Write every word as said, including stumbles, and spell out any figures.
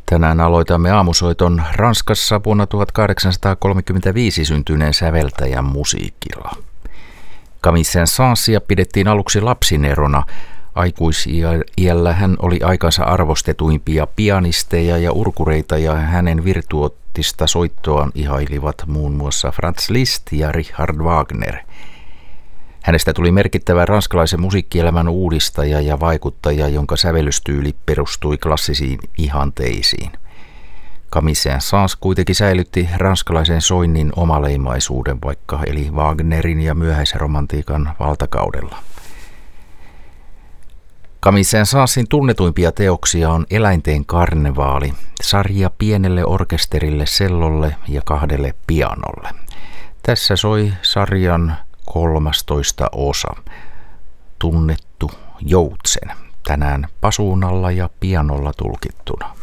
Tänään aloitamme aamusoiton Ranskassa vuonna tuhatkahdeksansataakolmekymmentäviisi syntyneen säveltäjän musiikilla. Camille Saint-Saënsia pidettiin aluksi lapsinerona. Aikuisiällä hän oli aikansa arvostetuimpia pianisteja ja urkureita, ja hänen virtuoottista soittoaan ihailivat muun muassa Franz Liszt ja Richard Wagner. Hänestä tuli merkittävä ranskalaisen musiikkielämän uudistaja ja vaikuttaja, jonka sävellystyyli perustui klassisiin ihanteisiin. Camille Saint-Saëns kuitenkin säilytti ranskalaisen soinnin omaleimaisuuden, vaikka eli Wagnerin ja myöhäisromantiikan valtakaudella. Camille Saint-Saënsin tunnetuimpia teoksia on Eläinten karnevaali, sarja pienelle orkesterille, sellolle ja kahdelle pianolle. Tässä soi sarjan kolmastoista osa, Tunnettu joutsen, tänään pasuunalla ja pianolla tulkittuna.